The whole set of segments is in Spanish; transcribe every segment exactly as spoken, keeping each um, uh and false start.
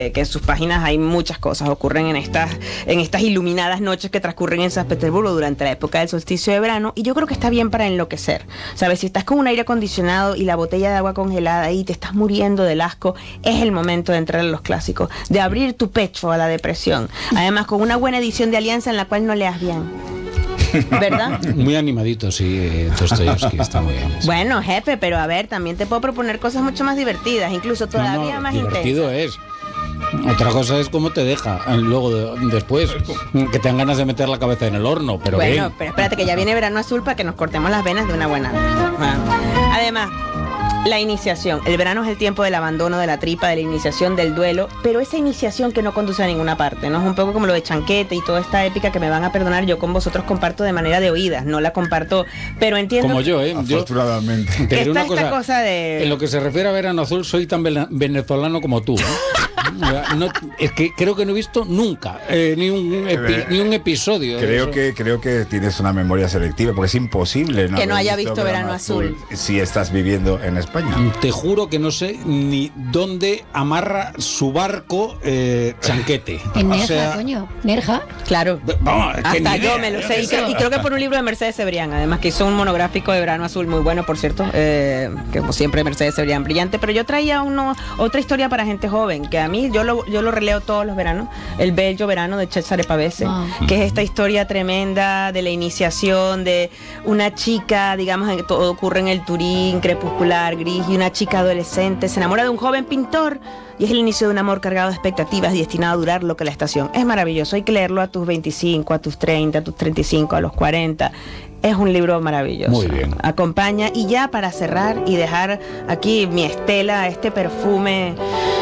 que en sus páginas hay muchas cosas, ocurren en estas, en estas iluminadas noches que transcurren en San Petersburgo durante la época del solsticio de verano, y yo creo que está bien para enloquecer, ¿sabes? Si estás con un aire acondicionado y la botella de agua congelada y te estás muriendo del asco, es el momento de entrar a los clásicos, de abrir tu pecho a la depresión, además con una buena edición de Alianza en la cual no leas bien, ¿verdad? Muy animadito, sí, Dostoyevsky está muy bien. Sí. Bueno, jefe, pero a ver, también te puedo proponer cosas mucho más divertidas, incluso todavía no, no, más divertido intensas. es. Otra cosa es cómo te deja luego de, después, que te dan ganas de meter la cabeza en el horno, pero bueno, bien. pero espérate que ya viene Verano Azul para que nos cortemos las venas de una buena vez. Bueno. Además, la iniciación. El verano es el tiempo del abandono, de la tripa, de la iniciación, del duelo, pero esa iniciación que no conduce a ninguna parte, ¿no? Es un poco como lo de Chanquete y toda esta épica que me van a perdonar, yo con vosotros comparto de manera de oídas, no la comparto, pero entiendo... Como yo, ¿eh? Afortunadamente. Yo, te diré una cosa, cosa de... En lo que se refiere a Verano Azul, soy tan venezolano como tú, ¿eh? No, es que creo que no he visto nunca eh, ni, un epi, ni un episodio. Creo que creo que tienes una memoria selectiva, porque es imposible no que no haya visto visto Verano Azul, Azul si estás viviendo en España. Te juro que no sé ni dónde amarra su barco eh, Chanquete. En Nerja, o sea, coño. Nerja. Claro. Vamos, hasta yo me lo sé. Y, que, y creo que por un libro de Mercedes Cebrián, además que hizo un monográfico de Verano Azul muy bueno, por cierto, eh, que como siempre Mercedes Cebrián brillante, pero yo traía uno, otra historia para gente joven, que a mí yo lo, yo lo releo todos los veranos, El bello verano de Cesare Pavese, wow. Que es esta historia tremenda de la iniciación de una chica, digamos, en, todo ocurre en el Turín crepuscular, gris, y una chica adolescente se enamora de un joven pintor y es el inicio de un amor cargado de expectativas y destinado a durar lo que la estación. Es maravilloso, hay que leerlo a tus veinticinco, a tus treinta, a tus treinta y cinco, a los cuarenta. Es un libro maravilloso. Muy bien. Acompaña, y ya para cerrar y dejar aquí mi estela, este perfume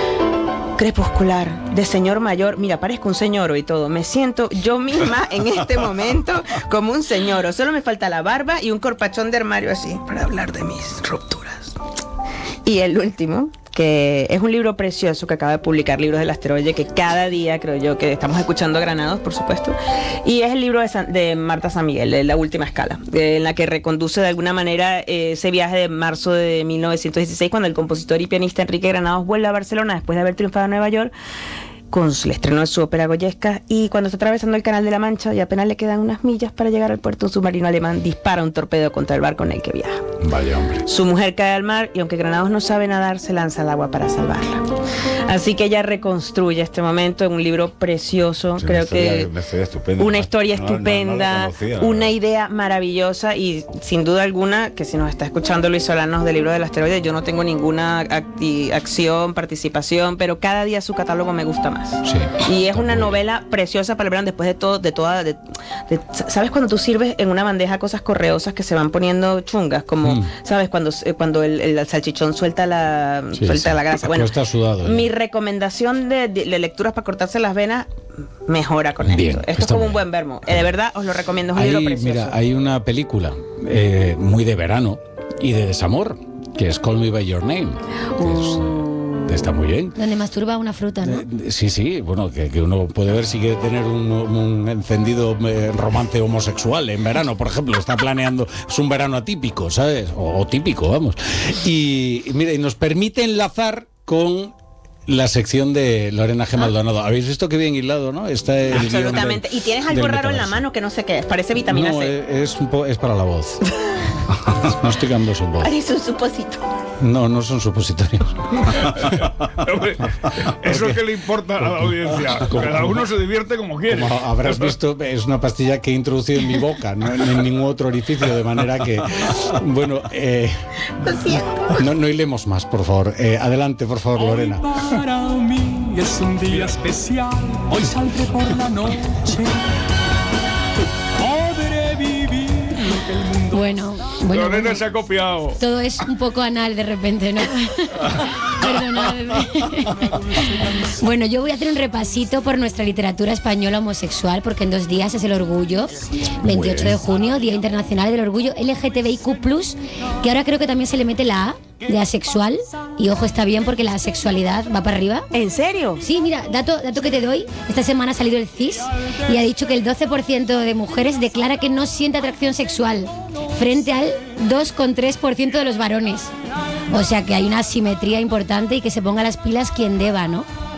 crepuscular de señor mayor, mira, parezco un señoro y todo, me siento yo misma en este momento como un señoro, solo me falta la barba y un corpachón de armario así para hablar de mis rupturas. Y el último, que es un libro precioso que acaba de publicar Libros del Asteroide, que cada día creo yo que estamos escuchando a Granados, por supuesto, y es el libro de, San, de Marta San Miguel, de La Última Escala, de, en la que reconduce de alguna manera eh, ese viaje de marzo de mil novecientos dieciséis, cuando el compositor y pianista Enrique Granados vuelve a Barcelona después de haber triunfado en Nueva York con el estreno de su ópera Goyesca, y cuando está atravesando el Canal de la Mancha y apenas le quedan unas millas para llegar al puerto, un submarino alemán dispara un torpedo contra el barco en el que viaja. Vaya hombre. Su mujer cae al mar y aunque Granados no sabe nadar, se lanza al agua para salvarla. Así que ella reconstruye este momento en un libro precioso, sí, creo una historia, que una historia estupenda, una historia no, estupenda, no, no conocía, una ¿no? idea maravillosa, y sin duda alguna que si nos está escuchando Luis Solanos de Libro del Asteroide, yo no tengo ninguna acti- acción, participación, pero cada día su catálogo me gusta más. Sí. Y es una novela preciosa para el verano, después de todo, de toda, de, de, ¿sabes cuando tú sirves en una bandeja cosas correosas que se van poniendo chungas? Como, mm. ¿sabes? Cuando, cuando el, el salchichón suelta la, sí, suelta sí. la grasa. Bueno, está sudado, ¿eh? Mi recomendación de, de, de lecturas para cortarse las venas mejora con bien, esto. Esto es como bien. Un buen vermo. Eh, de verdad, os lo recomiendo, es un hay, libro precioso. Mira, hay una película eh, muy de verano y de desamor, que es Call Me By Your Name. Uh. Está muy bien. Donde masturba una fruta, ¿no? Eh, sí, sí, bueno, que, que uno puede ver si quiere tener un, un encendido eh, romance homosexual en verano, por ejemplo, está planeando, es un verano atípico, ¿sabes? O, o típico, vamos. Y, y mira, y nos permite enlazar con la sección de Lorena G. Maldonado. ¿Habéis visto qué bien hilado, no? Está el absolutamente. De, y tienes algo raro en la mano que no sé qué es, parece vitamina no, C. Es, un po- es para la voz. No estoy quedando sin voz. Es un suposito. No, no son supositorios. Hombre, eso es que le importa a la audiencia. Cada uno se divierte como quiere. Como habrás visto, es una pastilla que he introducido en mi boca, no en, en ningún otro orificio, de manera que, bueno, eh, no, no hilemos más, por favor. Eh, adelante, por favor, Lorena. Para mí es un día especial. Hoy saldré por la noche. Podré vivir lo que el mundo. Bueno, bueno, Lorena bueno. se ha copiado. Todo es un poco anal de repente, ¿no? Perdonadme. Bueno, yo voy a hacer un repasito por nuestra literatura española homosexual, porque en dos días es el orgullo, veintiocho de junio, Día Internacional del Orgullo L G T B I Q plus, que ahora creo que también se le mete la A de asexual, y ojo, está bien porque la asexualidad va para arriba. ¿En serio? Sí, mira, dato, dato que te doy, esta semana ha salido el C I S y ha dicho que el doce por ciento de mujeres declara que no siente atracción sexual, frente al dos coma tres por ciento de los varones. O sea que hay una asimetría importante, y que se ponga las pilas quien deba, ¿no?